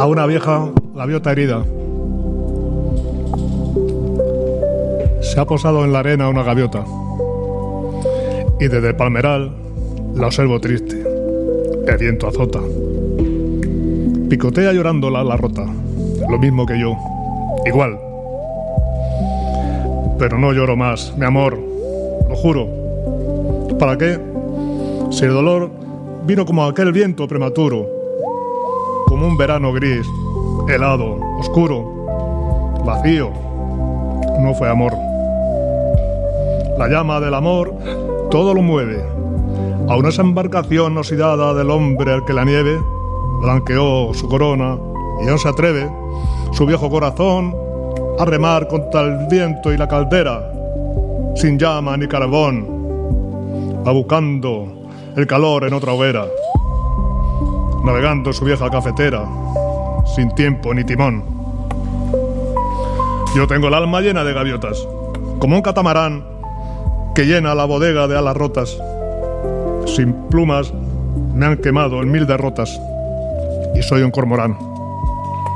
a una vieja gaviota herida. Se ha posado en la arena una gaviota y desde el palmeral la observo triste. El viento azota. Picotea llorando la ala rota, lo mismo que yo, igual. Pero no lloro más, mi amor, lo juro. ¿Para qué? Si el dolor vino como aquel viento prematuro, como un verano gris, helado, oscuro, vacío, no fue amor. La llama del amor todo lo mueve, aún esa embarcación oxidada del hombre al que la nieve blanqueó su corona y aún se atreve su viejo corazón a remar contra el viento y la caldera, sin llama ni carbón, va buscando el calor en otra hoguera, navegando su vieja cafetera, sin tiempo ni timón. Yo tengo el alma llena de gaviotas, como un catamarán que llena la bodega de alas rotas. Sin plumas me han quemado en 1000 derrotas y soy un cormorán.